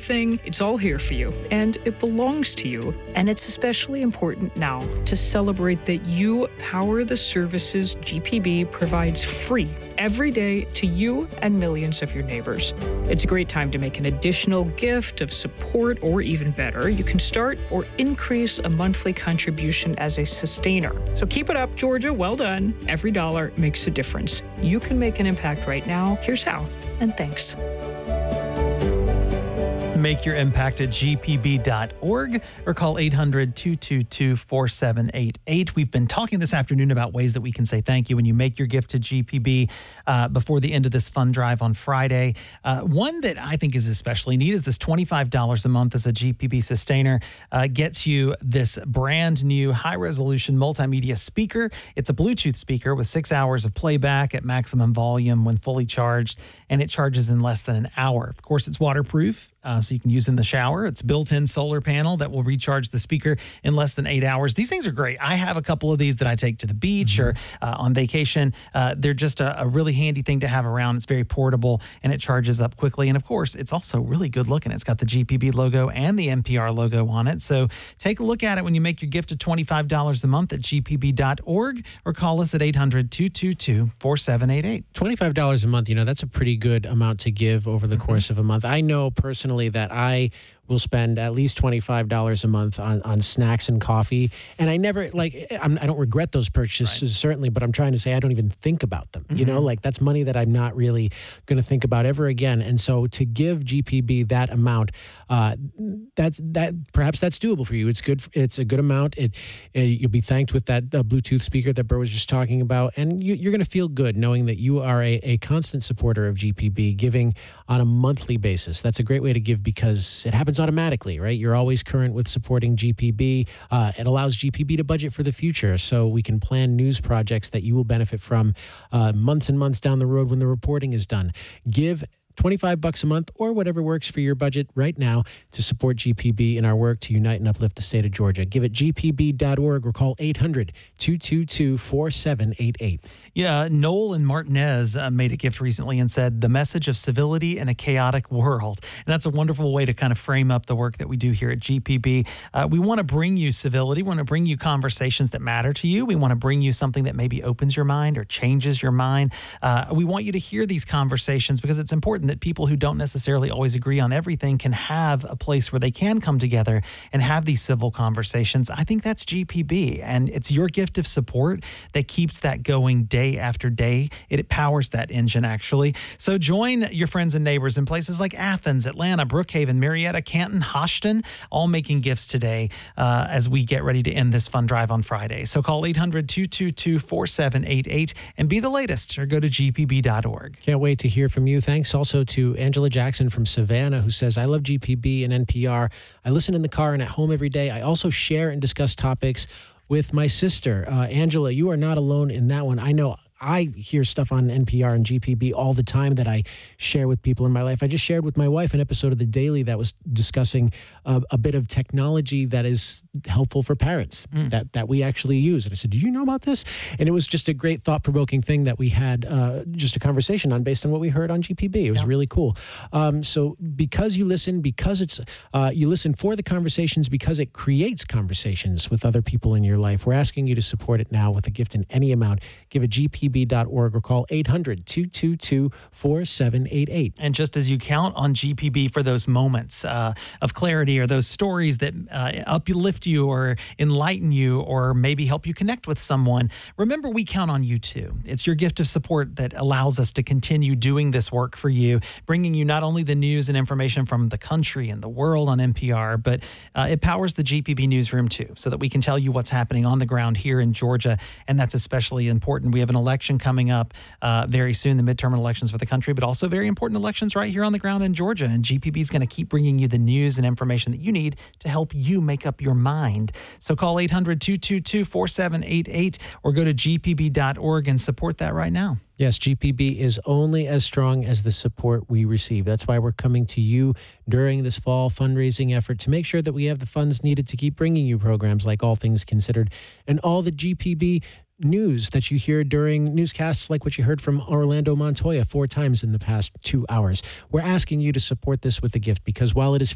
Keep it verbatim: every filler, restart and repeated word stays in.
everything. It's all here for you, and it belongs to you. And it's especially important now to celebrate that you power the services G P B provides free every day to you and millions of your neighbors. It's a great time to make an additional gift of support, or even better, you can start or increase a monthly contribution as a sustainer. So keep it up, Georgia. Well done. Every dollar makes a difference. You can make an impact right now. Here's how, and thanks. Make your impact at g p b dot org or call eight hundred, two two two, four seven eight eight. We've been talking this afternoon about ways that we can say thank you when you make your gift to G P B uh, before the end of this fund drive on Friday. Uh, one that I think is especially neat is this twenty-five dollars a month as a G P B sustainer uh, gets you this brand new high-resolution multimedia speaker. It's a Bluetooth speaker with six hours of playback at maximum volume when fully charged, and it charges in less than an hour. Of course, it's waterproof. Uh, so you can use in the shower. It's built-in solar panel that will recharge the speaker in less than eight hours. These things are great. I have a couple of these that I take to the beach mm-hmm. or uh, on vacation. Uh, they're just a, a really handy thing to have around. It's very portable, and it charges up quickly. And of course, it's also really good looking. It's got the G P B logo and the N P R logo on it. So take a look at it when you make your gift of twenty-five dollars a month at g p b dot org or call us at eight hundred, two two two, four seven eight eight. twenty-five dollars a month, you know, that's a pretty good amount to give over the mm-hmm. course of a month. I know personally that I will spend at least twenty-five dollars a month on, on snacks and coffee. And I never, like, I'm, I don't regret those purchases, right. certainly, but I'm trying to say I don't even think about them. Mm-hmm. You know, like that's money that I'm not really going to think about ever again. And so to give G P B that amount, uh, that's that perhaps that's doable for you. It's good. It's a good amount. It, it You'll be thanked with that uh, Bluetooth speaker that Burr was just talking about. And you, you're going to feel good knowing that you are a, a constant supporter of G P B, giving on a monthly basis. That's a great way to give because it happens automatically, right? You're always current with supporting G P B. Uh, it allows G P B to budget for the future so we can plan news projects that you will benefit from uh, months and months down the road when the reporting is done. Give twenty-five bucks a month or whatever works for your budget right now to support G P B in our work to unite and uplift the state of Georgia. Give it g p b dot org or call eight hundred, two two two, four seven eight eight. Yeah, Noel and Martinez uh, made a gift recently and said, the message of civility in a chaotic world. And that's a wonderful way to kind of frame up the work that we do here at G P B. Uh, we want to bring you civility. We want to bring you conversations that matter to you. We want to bring you something that maybe opens your mind or changes your mind. Uh, we want you to hear these conversations because it's important that people who don't necessarily always agree on everything can have a place where they can come together and have these civil conversations. I think that's G P B, and it's your gift of support that keeps that going day after day. It powers that engine, actually. So join your friends and neighbors in places like Athens, Atlanta, Brookhaven, Marietta, Canton, Hoshton, all making gifts today uh, as we get ready to end this fund drive on Friday. So call eight hundred, two two two, four seven eight eight and be the latest, or go to g p b dot org. Can't wait to hear from you. Thanks also to Angela Jackson from Savannah, who says, I love G P B and N P R. I listen in the car and at home every day. I also share and discuss topics with my sister. Uh, Angela, you are not alone in that one. I know I hear stuff on N P R and G P B all the time that I share with people in my life. I just shared with my wife an episode of The Daily that was discussing uh, a bit of technology that is helpful for parents mm. that, that we actually use. And I said, do you know about this? And it was just a great thought-provoking thing that we had uh, just a conversation on based on what we heard on G P B. It was yeah. really cool. Um, so because you listen, because it's uh, you listen for the conversations, because it creates conversations with other people in your life, we're asking you to support it now with a gift in any amount. Give a G P B dot org or call eight hundred, two two two, four seven eight eight. And just as you count on G P B for those moments uh, of clarity or those stories that uh, uplift you or enlighten you or maybe help you connect with someone, remember we count on you too. It's your gift of support that allows us to continue doing this work for you, bringing you not only the news and information from the country and the world on N P R, but uh, it powers the G P B newsroom too, so that we can tell you what's happening on the ground here in Georgia. And that's especially important. We have an election coming up uh, very soon, the midterm elections for the country, but also very important elections right here on the ground in Georgia. And G P B is going to keep bringing you the news and information that you need to help you make up your mind. So call eight hundred, two two two, four seven eight eight or go to g p b dot org and support that right now. Yes, G P B is only as strong as the support we receive. That's why we're coming to you during this fall fundraising effort to make sure that we have the funds needed to keep bringing you programs like All Things Considered and all the G P B news that you hear during newscasts like what you heard from Orlando Montoya four times in the past two hours. We're asking you to support this with a gift because while it is